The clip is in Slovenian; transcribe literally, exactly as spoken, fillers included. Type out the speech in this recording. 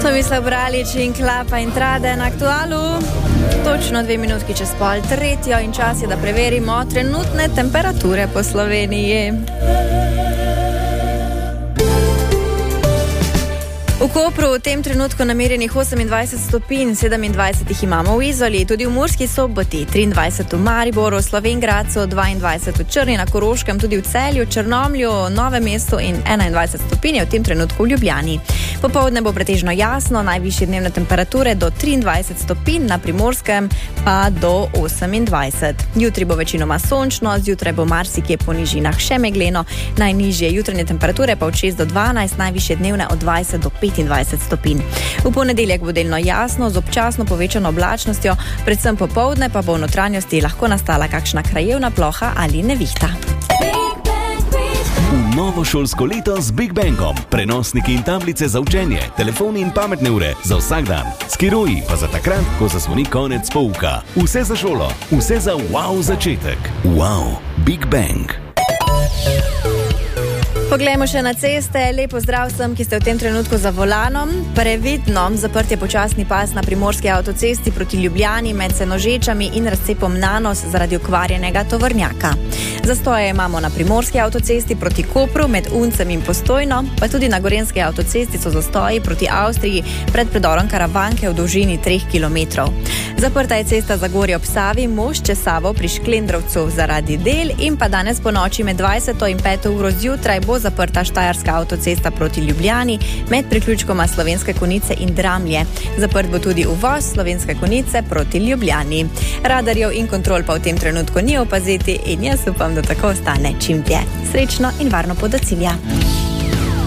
Tomislav Bralič in Klapa in Trade na Aktualu. Točno dve minutki čez pol tretjo in čas je, da preverimo trenutne temperature po Sloveniji. V Kopru v tem trenutku namerjenih osemindvajset stopinj, sedemindvajset jih imamo v Izoli, tudi v Murski Soboti, triindvajset v Mariboru, Slovenj Gradcu, dvaindvajset v Črni na Koroškem, tudi v Celju, Črnomlju, Novem mestu in enaindvajset stopinj je v tem trenutku v Ljubljani. Popoldne bo pretežno jasno, najvišje dnevne temperature do triindvajset stopinj, na Primorskem pa do osemindvajset. Jutri bo večinoma sončno, zjutraj bo marsikje po nižinah še megleno, najnižje jutranje temperature pa od šest do dvanajst, najvišje dnevne od dvajset do petindvajset stopinj. V ponedeljek bo delno jasno z občasno povečano oblačnostjo, predvsem popoldne pa bo v notranjosti lahko nastala kakšna krajevna ploha ali nevihta. V novo šolsko leto z Big Bangom. Prenosniki in tablice za učenje, telefoni in pametne ure za vsak dan. Skiroji pa za takrat, ko zasvoni konec pouka. Vse za šolo, vse za wow začetek. Wow, Big Bang. Poglejmo še na ceste. Lepo zdrav vsem, ki ste v tem trenutku za volanom. Previdno, zaprt je počasni pas na primorski avtocesti proti Ljubljani med Senožečami in razcepom Nanos zaradi okvarjenega tovornjaka. Zastoje imamo na primorski avtocesti proti Kopru med Uncem in Postojno, pa tudi na gorenski avtocesti so zastoji proti Avstriji pred predorom Karavanke v dolžini treh kilometrov. Zaprta je cesta Zagorje ob Savi, most čez Savo pri Šklendrovcu zaradi del in pa danes po noči med dvajseto in peto uro zjutraj bo zaprta Štajerska avtocesta proti Ljubljani med priključkoma Slovenske Konjice in Dramlje. Zaprt bo tudi uvoz Slovenske Konjice proti Ljubljani. Radarjev in kontrol pa v tem trenutku ni opaziti in jaz upam, da tako ostane čim dlje. Srečno in varno pot do cilja.